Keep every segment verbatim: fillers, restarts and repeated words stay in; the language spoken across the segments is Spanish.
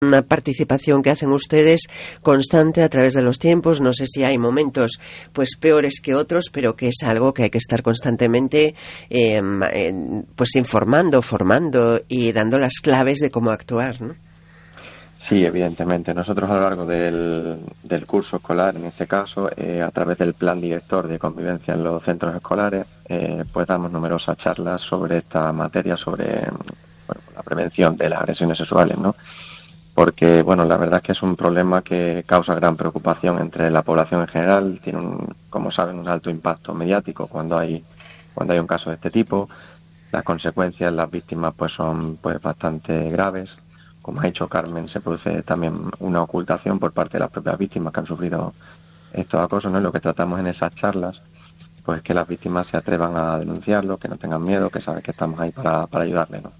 una participación que hacen ustedes constante a través de los tiempos. No sé si hay momentos pues peores que otros, pero que es algo que hay que estar constantemente eh, eh, pues informando, formando y dando las claves de cómo actuar, ¿no? Sí, evidentemente. Nosotros a lo largo del, del curso escolar, en este caso, eh, a través del plan director de convivencia en los centros escolares, eh, pues damos numerosas charlas sobre esta materia, sobre bueno, la prevención de las agresiones sexuales, ¿no? Porque, bueno, la verdad es que es un problema que causa gran preocupación entre la población en general. Tiene, un, como saben, un alto impacto mediático cuando hay cuando hay un caso de este tipo. Las consecuencias en las víctimas pues son pues bastante graves. Como ha dicho Carmen, se produce también una ocultación por parte de las propias víctimas que han sufrido estos acosos, ¿no? Y lo que tratamos en esas charlas, pues que las víctimas se atrevan a denunciarlo, que no tengan miedo, que saben que estamos ahí para, para ayudarles, ¿no?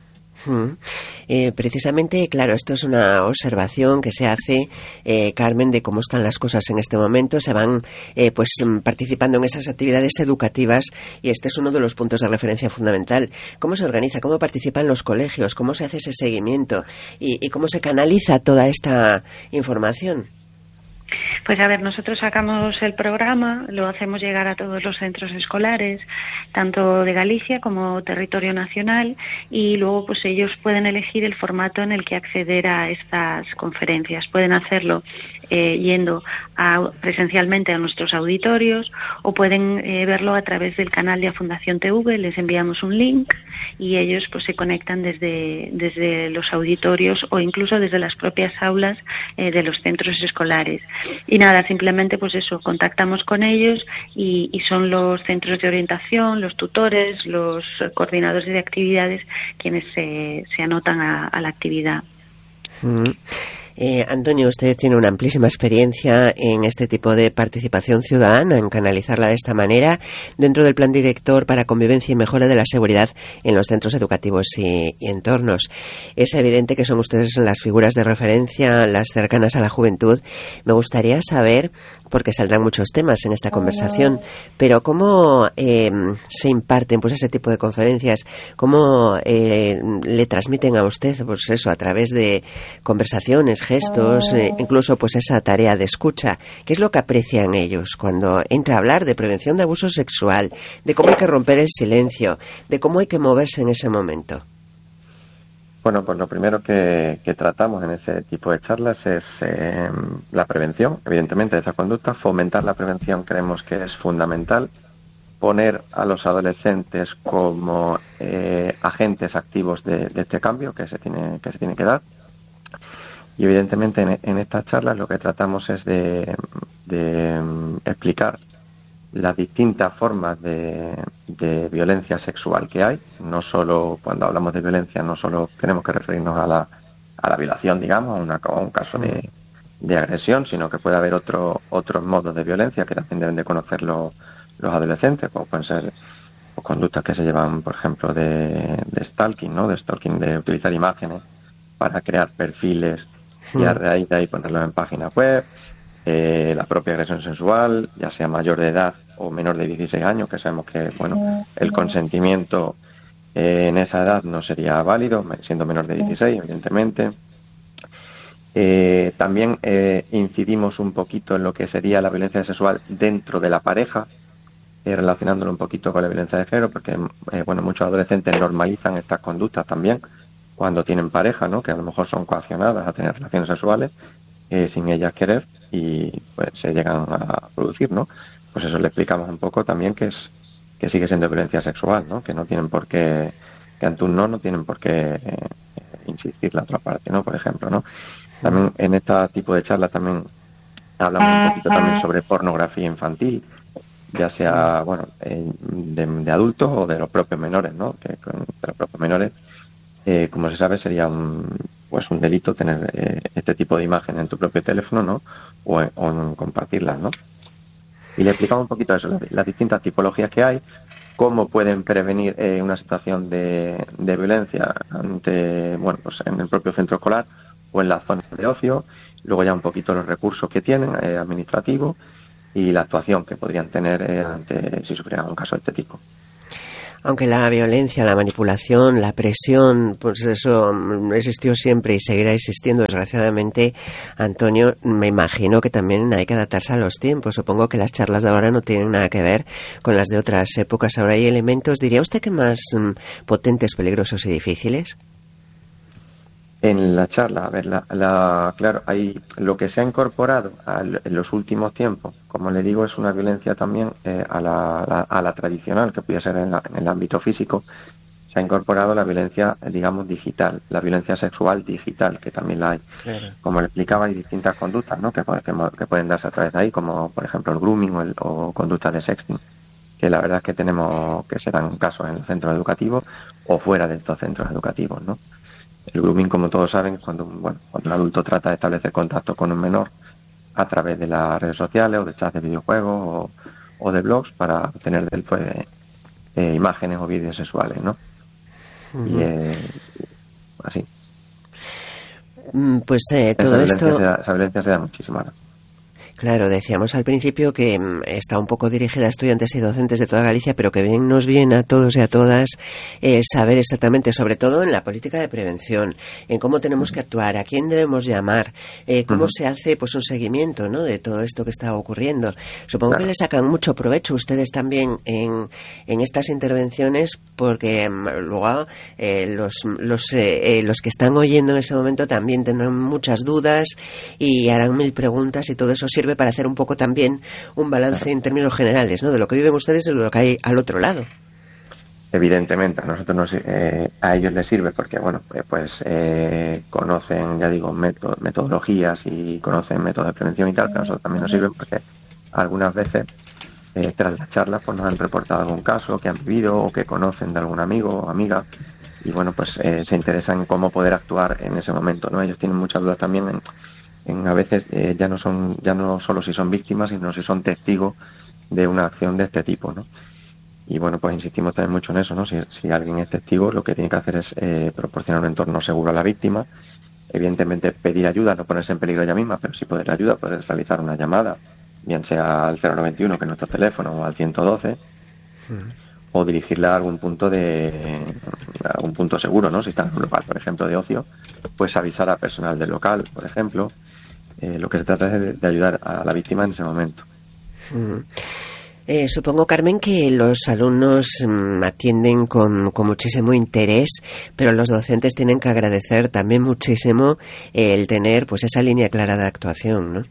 Hmm. Eh, precisamente, claro, esto es una observación que se hace, eh, Carmen, de cómo están las cosas en este momento. Se van eh, pues participando en esas actividades educativas y este es uno de los puntos de referencia fundamental. ¿Cómo se organiza? ¿Cómo participan los colegios? ¿Cómo se hace ese seguimiento? ¿Y, y cómo se canaliza toda esta información? Pues a ver, nosotros sacamos el programa, lo hacemos llegar a todos los centros escolares, tanto de Galicia como territorio nacional, y luego pues ellos pueden elegir el formato en el que acceder a estas conferencias. Pueden hacerlo eh, yendo a, presencialmente a nuestros auditorios o pueden eh, verlo a través del canal de Fundación T V. Les enviamos un link y ellos pues se conectan desde, desde los auditorios o incluso desde las propias aulas eh, de los centros escolares. Y nada, simplemente pues eso, contactamos con ellos y, y son los centros de orientación, los tutores, los coordinadores de actividades quienes se, se anotan a, a la actividad. Mm. Eh, Antonio, usted tiene una amplísima experiencia en este tipo de participación ciudadana, en canalizarla de esta manera dentro del Plan Director para Convivencia y Mejora de la Seguridad en los Centros Educativos y, y Entornos. Es evidente que son ustedes las figuras de referencia, las cercanas a la juventud. Me gustaría saber, porque saldrán muchos temas en esta conversación, pero cómo eh, se imparten pues ese tipo de conferencias, cómo eh, le transmiten a usted pues eso a través de conversaciones, gestos, eh, incluso pues esa tarea de escucha. ¿Qué es lo que aprecian ellos cuando entra a hablar de prevención de abuso sexual, de cómo hay que romper el silencio, de cómo hay que moverse en ese momento? Bueno, pues lo primero que, que tratamos en ese tipo de charlas es eh, la prevención, evidentemente, de esa conducta. Fomentar la prevención creemos que es fundamental. Poner a los adolescentes como eh, agentes activos de, de este cambio que se tiene que se tiene que dar. Y evidentemente en, en estas charlas lo que tratamos es de, de um, explicar las distintas formas de, de violencia sexual que hay. No solo, cuando hablamos de violencia, no solo tenemos que referirnos a la, a la violación, digamos, a, una, a un caso de, de agresión, sino que puede haber otro, otros modos de violencia que también deben de conocer los, los adolescentes, como pueden ser pues, conductas que se llevan, por ejemplo, de, de stalking, ¿no? De stalking, de utilizar imágenes para crear perfiles y a raíz de ahí ponerlo en páginas web, eh, la propia agresión sexual, ya sea mayor de edad o menor de dieciséis años, que sabemos que bueno el consentimiento eh, en esa edad no sería válido, siendo menor de dieciséis, evidentemente. Eh, también eh, incidimos un poquito en lo que sería la violencia sexual dentro de la pareja, eh, relacionándolo un poquito con la violencia de género, porque eh, bueno muchos adolescentes normalizan estas conductas también cuando tienen pareja, ¿no? Que a lo mejor son coaccionadas a tener relaciones sexuales eh, sin ellas querer y pues se llegan a producir, ¿no? Pues eso le explicamos un poco también que es que sigue siendo violencia sexual, ¿no? Que no tienen por qué, que ante un no no tienen por qué eh, insistir la otra parte, ¿no? Por ejemplo, ¿no? También en este tipo de charlas también hablamos un poquito también sobre pornografía infantil, ya sea, bueno, eh, de, de adultos o de los propios menores, ¿no? Que con, de los propios menores. Eh, como se sabe, sería un, pues un delito tener eh, este tipo de imagen en tu propio teléfono, ¿no? O, o en compartirlas, ¿no? Y le explicamos un poquito eso, las, las distintas tipologías que hay, cómo pueden prevenir eh, una situación de, de violencia ante, bueno, pues en el propio centro escolar o en las zonas de ocio, luego ya un poquito los recursos que tienen eh, administrativos y la actuación que podrían tener eh, ante si sufrieran un caso de este tipo. Aunque la violencia, la manipulación, la presión, pues eso existió siempre y seguirá existiendo, desgraciadamente, Antonio, me imagino que también hay que adaptarse a los tiempos. Supongo que las charlas de ahora no tienen nada que ver con las de otras épocas. Ahora hay elementos, ¿diría usted que más um, potentes, peligrosos y difíciles? En la charla, a ver, la, la, claro, hay lo que se ha incorporado al, en los últimos tiempos, como le digo, es una violencia también eh, a, la, la, a la tradicional, que puede ser en, la, en el ámbito físico. Se ha incorporado la violencia, digamos, digital, la violencia sexual digital, que también la hay. Claro. Como le explicaba, hay distintas conductas, ¿no?, que, que, que pueden darse a través de ahí, como por ejemplo el grooming o, el, o conductas de sexting, que la verdad es que tenemos que se dan casos en el centro educativo o fuera de estos centros educativos, ¿no? El grooming, como todos saben, cuando, bueno, cuando un adulto trata de establecer contacto con un menor a través de las redes sociales o de chats de videojuegos o, o de blogs para obtener de él pues, eh, imágenes o vídeos sexuales, ¿no? Uh-huh. Y eh, así. Pues eh, todo esa esto... Se da, esa violencia se da muchísimo ahora. Claro, decíamos al principio que mm, está un poco dirigida a estudiantes y docentes de toda Galicia, pero que bien nos viene a todos y a todas eh, saber exactamente, sobre todo en la política de prevención, en cómo tenemos que actuar, a quién debemos llamar, eh, cómo uh-huh. se hace pues un seguimiento, ¿no?, de todo esto que está ocurriendo. Supongo claro. que le sacan mucho provecho ustedes también en, en estas intervenciones, porque mm, luego eh, los, los, eh, eh, los que están oyendo en ese momento también tendrán muchas dudas y harán mil preguntas y todo eso sirve para hacer un poco también un balance en términos generales, ¿no?, de lo que viven ustedes y de lo que hay al otro lado. Evidentemente, a nosotros nos, eh, a ellos les sirve porque, bueno, eh, pues eh, conocen, ya digo, método, metodologías y conocen métodos de prevención y tal, pero a nosotros también nos sirve porque algunas veces, eh, tras las charlas, pues nos han reportado algún caso que han vivido o que conocen de algún amigo o amiga y, bueno, pues eh, se interesan en cómo poder actuar en ese momento, ¿no? Ellos tienen muchas dudas también en En, a veces eh, ya no son ya no solo si son víctimas, sino si son testigos de una acción de este tipo, ¿no? Y bueno, pues insistimos también mucho en eso, ¿no? Si, si alguien es testigo, lo que tiene que hacer es eh, proporcionar un entorno seguro a la víctima, evidentemente pedir ayuda, no ponerse en peligro ella misma, pero sí poder ayuda, poder realizar una llamada, bien sea al cero noventa y uno, que es nuestro teléfono, o al ciento doce, uh-huh. o dirigirla a algún punto de a algún punto seguro, ¿no? Si está en un local, por ejemplo, de ocio, pues avisar a personal del local, por ejemplo. Eh, lo que se trata es de, de ayudar a la víctima en ese momento. Mm. Eh, supongo, Carmen, que los alumnos mm, atienden con, con muchísimo interés, pero los docentes tienen que agradecer también muchísimo eh, el tener pues esa línea clara de actuación, ¿no?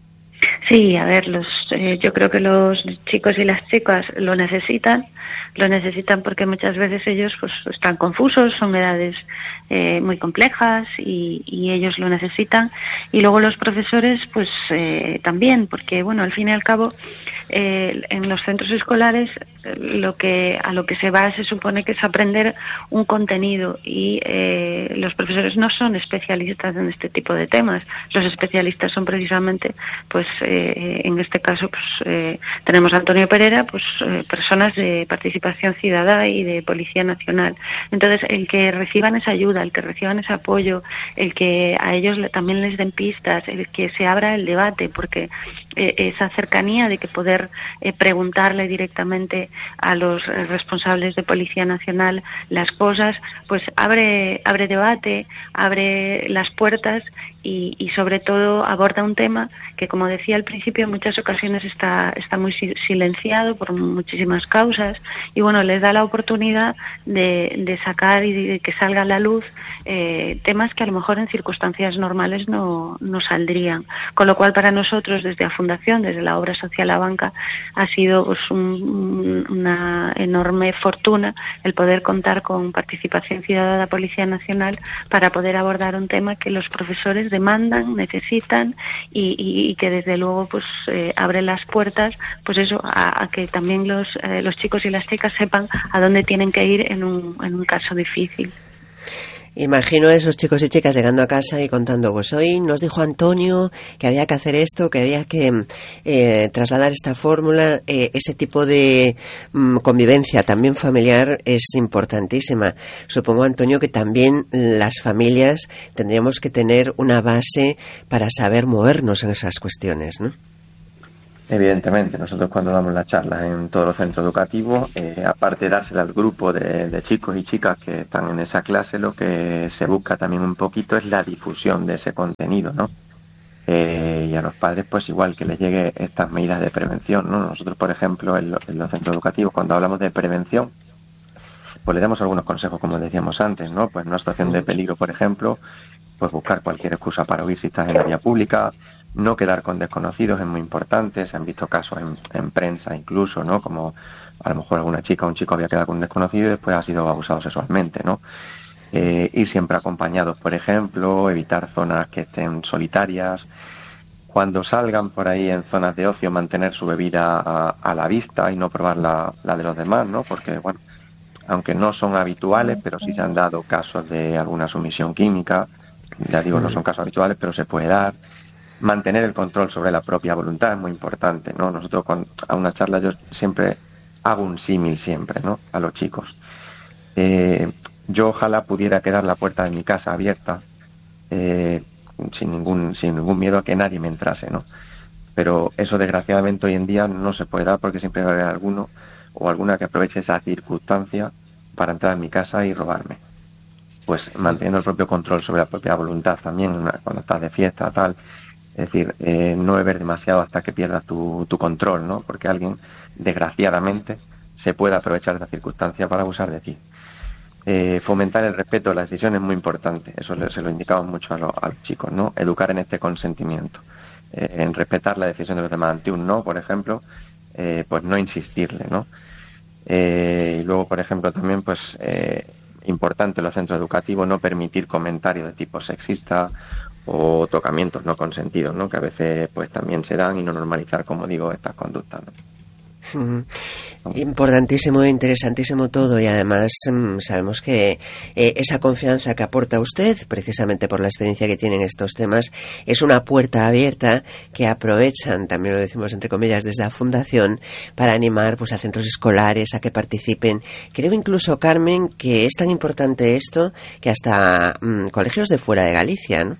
Sí, a ver, los, eh, yo creo que los chicos y las chicas lo necesitan, lo necesitan porque muchas veces ellos pues están confusos, son edades eh, muy complejas y, y ellos lo necesitan, y luego los profesores pues eh, también, porque bueno, al fin y al cabo eh, en los centros escolares lo que a lo que se va se supone que es aprender un contenido y eh, los profesores no son especialistas en este tipo de temas. Los especialistas son precisamente pues eh, en este caso pues eh, tenemos a Antonio Perera, pues eh, personas de participación ciudadana y de Policía Nacional. Entonces el que reciban esa ayuda, el que reciban ese apoyo, el que a ellos también les den pistas, el que se abra el debate, porque eh, esa cercanía de que poder eh, preguntarle directamente a los responsables de Policía Nacional las cosas, pues abre abre debate, abre las puertas y, y sobre todo aborda un tema que, como decía al principio, en muchas ocasiones está está muy silenciado por muchísimas causas, y bueno, les da la oportunidad de, de sacar y de que salga a la luz eh, temas que a lo mejor en circunstancias normales no, no saldrían. Con lo cual, para nosotros, desde la Fundación, desde la obra social La Banca, ha sido pues, un, una enorme fortuna el poder contar con participación ciudadana de Policía Nacional para poder abordar un tema que los profesores demandan, necesitan y, y, y que desde luego pues eh, abre las puertas pues eso a, a que también los eh, los chicos y las chicas sepan a dónde tienen que ir en un, en un caso difícil. Imagino a esos chicos y chicas llegando a casa y contando, pues hoy nos dijo Antonio que había que hacer esto, que había que eh, trasladar esta fórmula. Eh, ese tipo de mm, convivencia también familiar es importantísima. Supongo, Antonio, que también las familias tendríamos que tener una base para saber movernos en esas cuestiones, ¿no? Evidentemente, nosotros cuando damos las charlas en todos los centros educativos, eh, aparte de dársela al grupo de, de chicos y chicas que están en esa clase, lo que se busca también un poquito es la difusión de ese contenido, ¿no? Eh, y a los padres, pues igual que les llegue estas medidas de prevención, ¿no? Nosotros, por ejemplo, en, lo, en los centros educativos, cuando hablamos de prevención, pues le damos algunos consejos, como decíamos antes, ¿no? Pues en una situación de peligro, por ejemplo, pues buscar cualquier excusa para huir si estás en la vía pública. No quedar con desconocidos es muy importante. Se han visto casos en, en prensa incluso, ¿no? Como a lo mejor alguna chica o un chico había quedado con un desconocido y después ha sido abusado sexualmente, ¿no? Eh, ir siempre acompañados, por ejemplo, evitar zonas que estén solitarias. Cuando salgan por ahí en zonas de ocio, mantener su bebida a, a la vista y no probar la, la de los demás, ¿no? Porque, bueno, aunque no son habituales, pero sí se han dado casos de alguna sumisión química. Ya digo, no son casos habituales, pero se puede dar. Mantener el control sobre la propia voluntad es muy importante, ¿no? Nosotros con, a una charla yo siempre hago un símil siempre, ¿no? A los chicos. Eh, yo ojalá pudiera quedar la puerta de mi casa abierta eh, sin ningún sin ningún miedo a que nadie me entrase, ¿no? Pero eso desgraciadamente hoy en día no se puede dar porque siempre va a haber alguno o alguna que aproveche esa circunstancia para entrar en mi casa y robarme. Pues manteniendo el propio control sobre la propia voluntad también, cuando estás de fiesta, tal. Es decir, eh, no beber demasiado hasta que pierdas tu, tu control, ¿no? Porque alguien, desgraciadamente, se puede aprovechar de la circunstancia para abusar de ti. Eh, fomentar el respeto de las decisiones es muy importante. Eso se lo indicamos mucho a, lo, a los chicos, ¿no? Educar en este consentimiento. Eh, en respetar la decisión de los demás. Ante un no, por ejemplo, eh, pues no insistirle, ¿no? Eh, y luego, por ejemplo, también, pues, eh, importante en los centros educativos no permitir comentarios de tipo sexista o tocamientos no consentidos, ¿no? Que a veces pues también se dan y no normalizar, como digo, estas conductas, ¿no? Mm. Importantísimo e interesantísimo todo, y además mm, sabemos que eh, esa confianza que aporta usted, precisamente por la experiencia que tiene en estos temas, es una puerta abierta que aprovechan, también lo decimos entre comillas, desde la Fundación para animar pues a centros escolares a que participen. Creo incluso, Carmen, que es tan importante esto que hasta mm, colegios de fuera de Galicia, ¿no?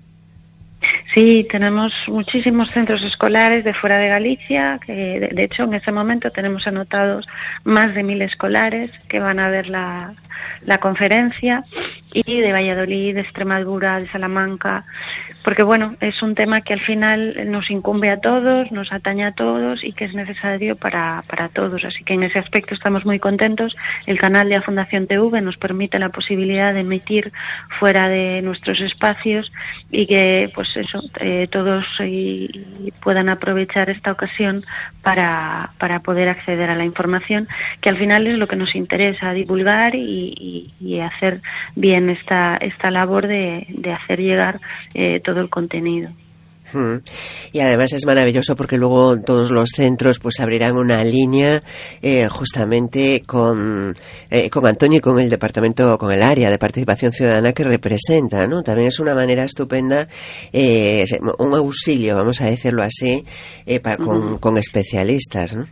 Sí, tenemos muchísimos centros escolares de fuera de Galicia, que de, de hecho en este momento tenemos anotados más de mil escolares que van a ver la, la conferencia, y de Valladolid, de Extremadura, de Salamanca, porque bueno, es un tema que al final nos incumbe a todos, nos atañe a todos y que es necesario para, para todos, así que en ese aspecto estamos muy contentos. El canal de la Fundación T V nos permite la posibilidad de emitir fuera de nuestros espacios y que pues eso, eh, todos eh, puedan aprovechar esta ocasión para, para poder acceder a la información, que al final es lo que nos interesa, divulgar y, y, y hacer bien esta, esta labor de, de hacer llegar eh, todo el contenido. Hmm. Y además es maravilloso porque luego todos los centros pues abrirán una línea eh, justamente con eh, con Antonio y con el departamento, con el área de participación ciudadana que representa, ¿no? También es una manera estupenda, eh, un auxilio, vamos a decirlo así, eh, para, con, uh-huh. con especialistas, ¿no?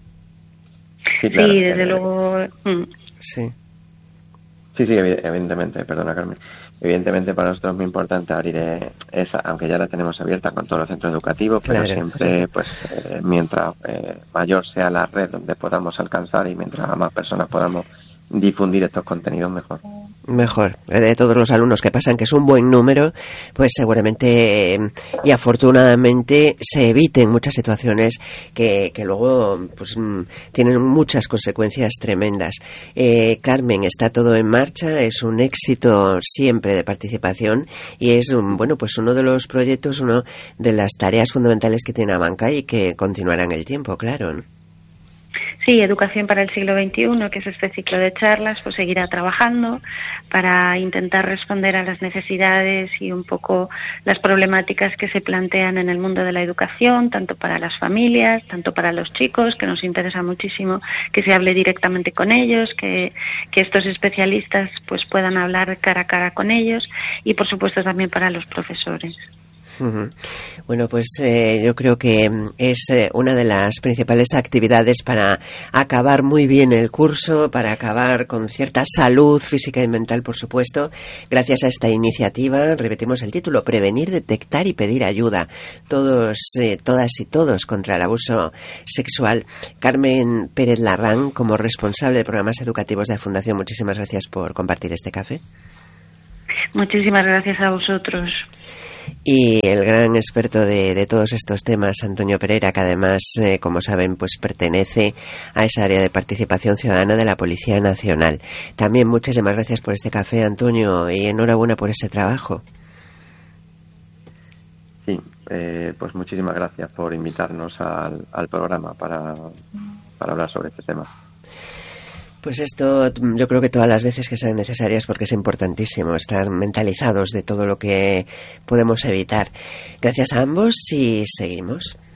Sí, claro. Sí, desde luego. Mm. Sí. Sí, sí, evidentemente, perdona Carmen, evidentemente para nosotros es muy importante abrir esa, aunque ya la tenemos abierta con todos los centros educativos, pero claro, siempre, pues, eh, mientras eh, mayor sea la red donde podamos alcanzar y mientras a más personas podamos difundir estos contenidos, mejor. Mejor. De todos los alumnos que pasan, que es un buen número, pues seguramente y afortunadamente se eviten muchas situaciones que, que luego pues tienen muchas consecuencias tremendas. Eh, Carmen, está todo en marcha, es un éxito siempre de participación y es un, bueno, pues uno de los proyectos, uno de las tareas fundamentales que tiene Abanca y que continuará en el tiempo, claro, ¿no? Sí, Educación para el siglo veintiuno, que es este ciclo de charlas, pues seguirá trabajando para intentar responder a las necesidades y un poco las problemáticas que se plantean en el mundo de la educación, tanto para las familias, tanto para los chicos, que nos interesa muchísimo que se hable directamente con ellos, que, que estos especialistas pues puedan hablar cara a cara con ellos, y por supuesto también para los profesores. Uh-huh. Bueno, pues eh, yo creo que es eh, una de las principales actividades para acabar muy bien el curso, para acabar con cierta salud física y mental, por supuesto, gracias a esta iniciativa. Repetimos el título: Prevenir, detectar y pedir ayuda. Todos, eh, todas y todos contra el abuso sexual. Carmen Pérez Larrán, como responsable de programas educativos de la Fundación, muchísimas gracias por compartir este café. Muchísimas gracias a vosotros. Y el gran experto de, de todos estos temas, Antonio Pereira, que además, eh, como saben, pues pertenece a esa área de participación ciudadana de la Policía Nacional. También muchísimas gracias por este café, Antonio, y enhorabuena por ese trabajo. Sí, eh, pues muchísimas gracias por invitarnos al, al programa para, para hablar sobre este tema. Pues esto yo creo que todas las veces que sean necesarias, porque es importantísimo estar mentalizados de todo lo que podemos evitar. Gracias a ambos y seguimos.